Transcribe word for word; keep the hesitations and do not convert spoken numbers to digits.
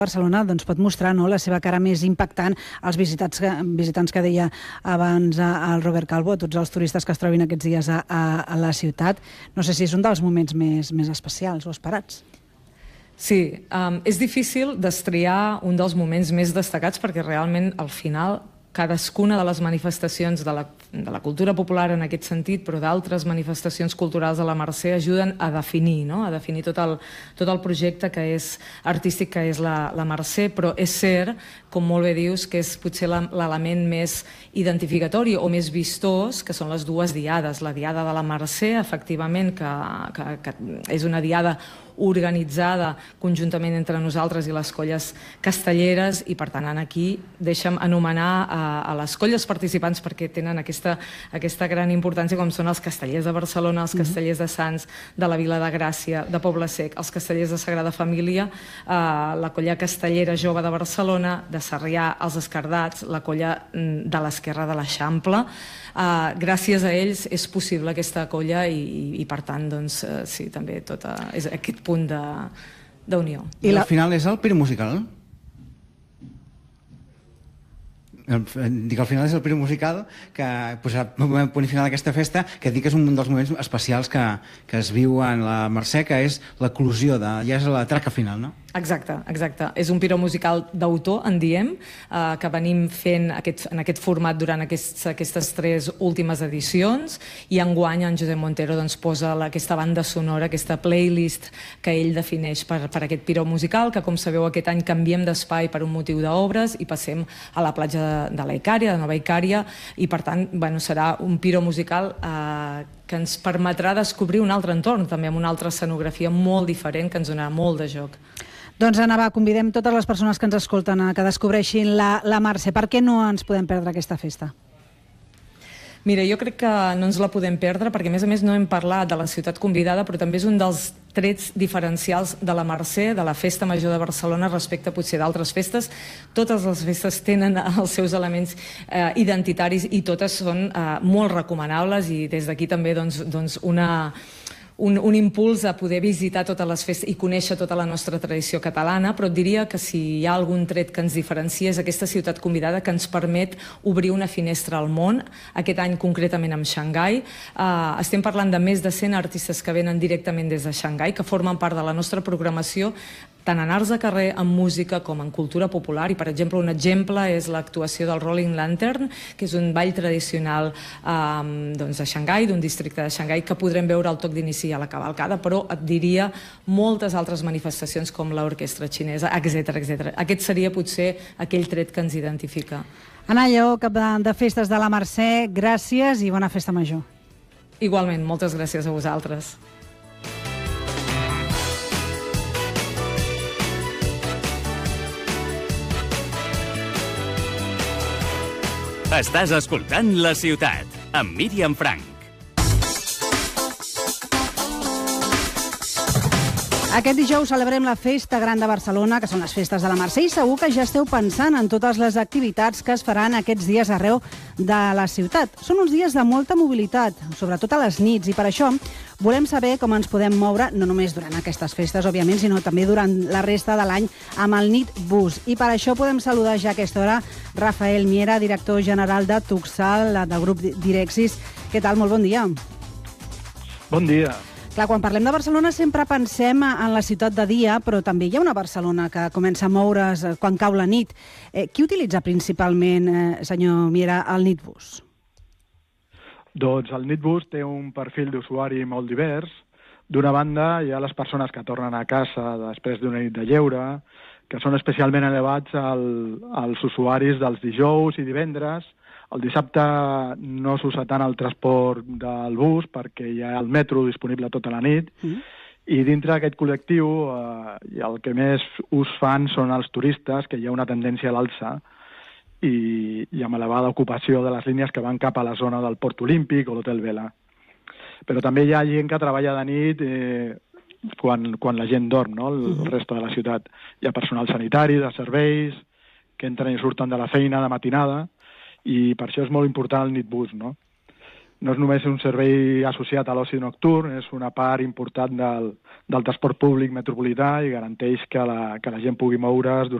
Barcelona doncs, pot mostrar no, la seva cara més impactant als visitants que, visitants que deia abans el Robert Calvo, a tots els turistes que es trobin aquests dies a, a, a la ciutat. No sé si és un dels moments més, més especials o esperats. Sí, um, és difícil destriar un dels moments més destacats perquè realment al final cadascuna de les manifestacions de la, de la cultura popular en aquest sentit, però d'altres manifestacions culturals a la Mercè ajuden a definir, no? a definir tot el, tot el projecte que és artístic, que és la, la Mercè, però és cert, com molt bé dius, que és potser l'element més identificatori o més vistós, que són les dues diades. La diada de la Mercè, efectivament, que, que, que és una diada organitzada conjuntament entre nosaltres i les colles castelleres i per tant aquí deixa'm anomenar a, a les colles participants perquè tenen aquesta, aquesta gran importància com són els castellers de Barcelona, els castellers de Sants, de la Vila de Gràcia, de Poble Sec, els castellers de Sagrada Família, eh, la colla castellera jove de Barcelona, de Sarrià, els Escardats, la colla de l'Esquerra de l'Eixample. Uh, gràcies a ells és possible aquesta colla i, i, i per tant doncs, uh, sí, també tota, és aquest punt d'unió. I la... al final és el Pir musical? Dic, al final és el Pir musical que posa punt final d'aquesta festa, que dic que és un dels moments especials que, que es viu en la Mercè, que és l'eclosió, de, ja és la traca final, no? Exacte, exacte. És un piró musical d'autor, en diem, eh, que venim fent aquest, en aquest format durant aquests, aquestes tres últimes edicions i enguany en Josep Montero doncs, posa la, aquesta banda sonora, aquesta playlist que ell defineix per, per aquest piró musical, que com sabeu aquest any canviem d'espai per un motiu d'obres i passem a la platja de, de la Icària, de Nova Icària, i per tant bueno, serà un piró musical eh, que ens permetrà descobrir un altre entorn, també amb una altra escenografia molt diferent que ens donarà molt de joc. Doncs Anna, va, convidem totes les persones que ens escolten a que descobreixin la, la Mercè. Per què no ens podem perdre aquesta festa? Mira, jo crec que no ens la podem perdre perquè a més a més no hem parlat de la ciutat convidada, però també és un dels trets diferencials de la Mercè, de la Festa Major de Barcelona respecte potser d'altres festes. Totes les festes tenen els seus elements eh, identitaris i totes són eh, molt recomanables i des d'aquí també doncs, doncs una... Un, un impuls a poder visitar totes les festes i conèixer tota la nostra tradició catalana, però et diria que si hi ha algun tret que ens diferencia és aquesta ciutat convidada que ens permet obrir una finestra al món, aquest any concretament amb Xangai. Uh, estem parlant de més de cent artistes que venen directament des de Xangai, que formen part de la nostra programació tant en arts de carrer, en música, com en cultura popular. I, per exemple, un exemple és l'actuació del Rolling Lantern, que és un ball tradicional um, doncs de Xangai, d'un districte de Xangai, que podrem veure al toc d'inici a la cavalcada, però et diria moltes altres manifestacions com l'orquestra xinesa, etcètera etcètera. Aquest seria potser aquell tret que ens identifica. Anna Lleó, cap de, de festes de la Mercè, gràcies i bona festa major. Igualment, moltes gràcies a vosaltres. Estàs escoltant La Ciutat, amb Míriam Frank. Aquest dijous celebrem la Festa Gran de Barcelona, que són les festes de la Mercè, i segur que ja esteu pensant en totes les activitats que es faran aquests dies arreu de la ciutat. Són uns dies de molta mobilitat, sobretot a les nits, i per això volem saber com ens podem moure, no només durant aquestes festes, òbviament, sinó també durant la resta de l'any amb el Nit Bus. I per això podem saludar ja a aquesta hora Rafael Miera, director general de Tuxal, del grup Direxis. Què tal? Molt bon dia. Bon dia. Clar, quan parlem de Barcelona sempre pensem en la ciutat de dia, però també hi ha una Barcelona que comença a moure's quan cau la nit. Eh, qui utilitza principalment, eh, senyor Miera, el Nitbus? Doncs el Nitbus té un perfil d'usuari molt divers. D'una banda, hi ha les persones que tornen a casa després d'una nit de lleure, que són especialment elevats al, als usuaris dels dijous i divendres. El dissabte no s'usa tant el transport del bus perquè hi ha el metro disponible tota la nit mm. i dintre d'aquest col·lectiu eh, el que més ús fan són els turistes, que hi ha una tendència a l'alça i, i amb elevada ocupació de les línies que van cap a la zona del Port Olímpic o l'Hotel Vela. Però també hi ha gent que treballa de nit eh, quan, quan la gent dorm, no? El, el resto de la ciutat. Hi ha personal sanitari, de serveis, que entren i surten de la feina de matinada, i per això és molt important el Nitbus, no? no és només un servei associat a l'oci nocturn, és una part important del, del transport públic metropolità i garanteix que la, que la gent pugui moure's durant